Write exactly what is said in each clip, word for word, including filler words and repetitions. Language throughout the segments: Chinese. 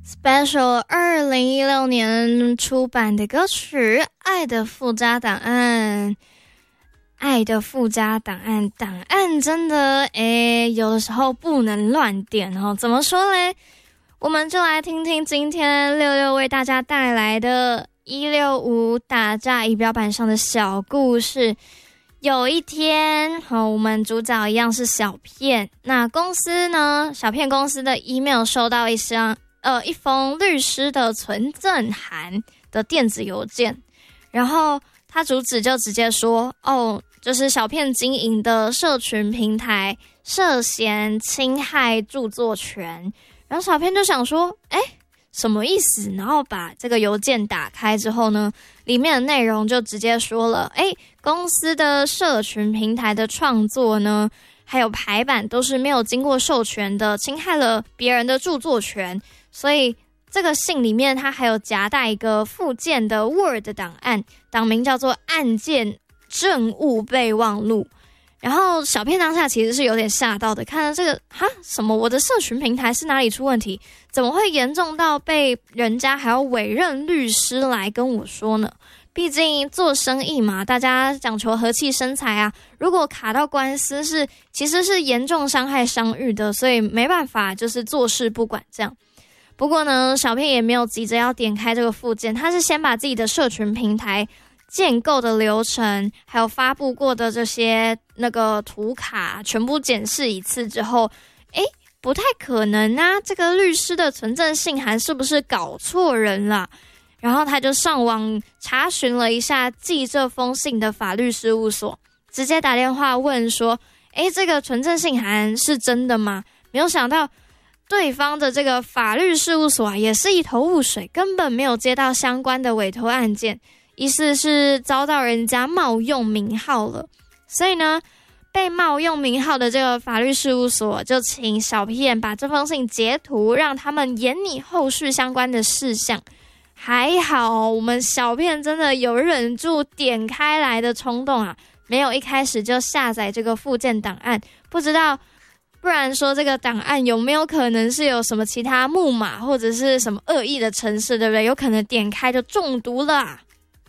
Special 二零一六年出版的歌曲《爱的附加档案》。爱的附加档案，档案真的诶，有的时候不能乱点哦。怎么说嘞？我们就来听听今天六六为大家带来的一六五打炸仪表板上的小故事。有一天，哦，我们主角一样是小片，那公司呢，小片公司的 email 收到一箱呃一封律师的存证函的电子邮件，然后他主旨就直接说，哦，就是小片经营的社群平台涉嫌侵害著作权。然后小片就想说，诶，什么意思？然后把这个邮件打开之后呢，里面的内容就直接说了，诶，公司的社群平台的创作呢，还有排版都是没有经过授权的，侵害了别人的著作权。所以这个信里面它还有夹带一个附件的 Word 档案，档名叫做案件证物备忘录。然后小片当下其实是有点吓到的，看到这个哈什么，我的社群平台是哪里出问题？怎么会严重到被人家还要委任律师来跟我说呢？毕竟做生意嘛，大家讲求和气生财啊。如果卡到官司是其实是严重伤害商誉的，所以没办法，就是坐视不管这样。不过呢，小片也没有急着要点开这个附件，他是先把自己的社群平台建构的流程，还有发布过的这些那个图卡全部检视一次之后，诶，不太可能啊，这个律师的存证信函是不是搞错人了？然后他就上网查询了一下寄这封信的法律事务所，直接打电话问说，诶，这个存证信函是真的吗？没有想到对方的这个法律事务所啊，也是一头雾水，根本没有接到相关的委托案件，意思是遭到人家冒用名号了。所以呢，被冒用名号的这个法律事务所就请小片把这封信截图，让他们研拟后续相关的事项。还好我们小片真的有忍住点开来的冲动啊，没有一开始就下载这个附件档案，不知道不然说这个档案有没有可能是有什么其他木马或者是什么恶意的程式，对不对？有可能点开就中毒了啊。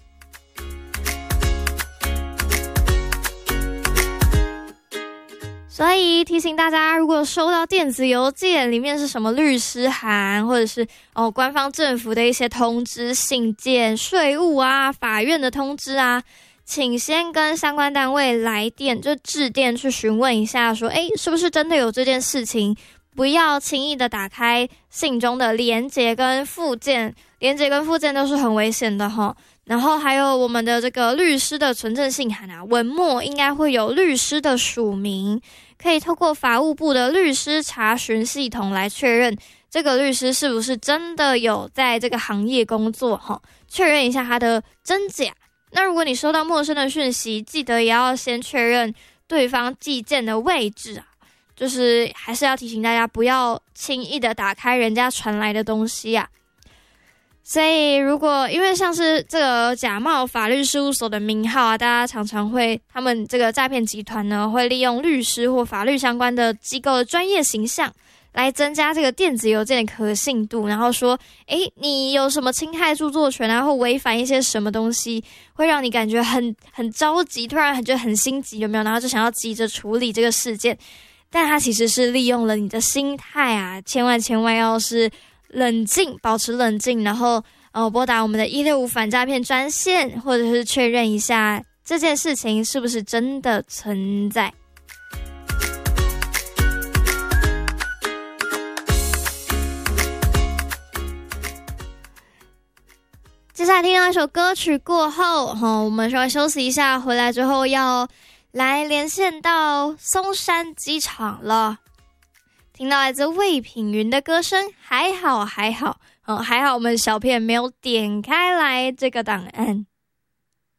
所以提醒大家，如果收到电子邮件里面是什么律师函，或者是哦官方政府的一些通知信件、税务啊、法院的通知啊，请先跟相关单位来电，就致电去询问一下说，诶，是不是真的有这件事情？不要轻易的打开信中的连结跟附件，连结跟附件都是很危险的齁。然后还有我们的这个律师的存证信函啊，文末应该会有律师的署名，可以透过法务部的律师查询系统来确认这个律师是不是真的有在这个行业工作齁，确认一下他的真假。那如果你收到陌生的讯息，记得也要先确认对方寄件的位置啊，就是还是要提醒大家不要轻易的打开人家传来的东西啊。所以如果因为像是这个假冒法律事务所的名号啊，大家常常会他们这个诈骗集团呢会利用律师或法律相关的机构的专业形象来增加这个电子邮件的可信度，然后说诶你有什么侵害著作权啊，或违反一些什么东西，会让你感觉很很着急，突然觉得很心急，有没有？然后就想要急着处理这个事件，但他其实是利用了你的心态啊，千万千万要是冷静，保持冷静，然后呃拨打我们的一六五反诈骗专线，或者是确认一下这件事情是不是真的存在。接下来听到一首歌曲过后，哦，我们稍微休息一下，回来之后要来连线到松山机场了。听到来自魏品云的歌声，还好还好，哦，还好我们小片没有点开来这个档案。